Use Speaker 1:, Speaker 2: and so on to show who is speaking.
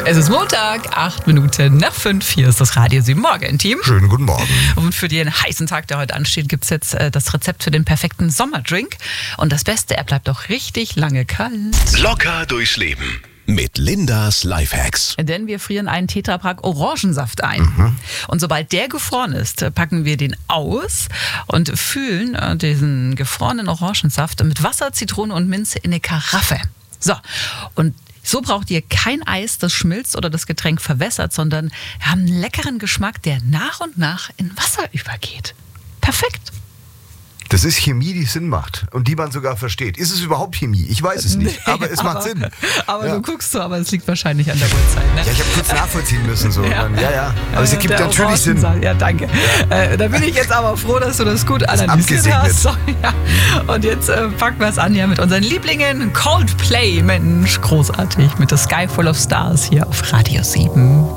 Speaker 1: Es ist Montag, 8 Minuten nach 5. Hier ist das Radio 7 Morgen-Team.
Speaker 2: Schönen guten Morgen.
Speaker 1: Und für den heißen Tag, der heute ansteht, gibt es jetzt das Rezept für den perfekten Sommerdrink. Und das Beste, er bleibt auch richtig lange kalt.
Speaker 3: Locker durchs Leben mit Lindas Lifehacks.
Speaker 1: Denn wir frieren einen Tetrapack Orangensaft ein. Und sobald der gefroren ist, packen wir den aus und füllen diesen gefrorenen Orangensaft mit Wasser, Zitrone und Minze in eine Karaffe. So, und so braucht ihr kein Eis, das schmilzt oder das Getränk verwässert, sondern wir haben einen leckeren Geschmack, der nach und nach in Wasser übergeht. Perfekt.
Speaker 2: Das ist Chemie, die Sinn macht und die man sogar versteht. Ist es überhaupt Chemie? Ich weiß es nicht, aber es macht Sinn.
Speaker 1: Aber
Speaker 2: Ja.
Speaker 1: du guckst so, aber es liegt wahrscheinlich an der Uhrzeit. Ne?
Speaker 2: Ja, ich habe kurz nachvollziehen müssen. So.
Speaker 1: Ja.
Speaker 2: Ja. Aber es ergibt
Speaker 1: Der
Speaker 2: natürlich Sinn.
Speaker 1: Orangensaft. Ja, danke. Da bin ich jetzt aber froh, dass du das gut analysiert
Speaker 2: abgesegnet.
Speaker 1: hast. So, ja. Und jetzt packen wir es an hier mit unseren Lieblingen. Coldplay, Mensch, großartig. Mit The Sky Full of Stars hier auf Radio 7.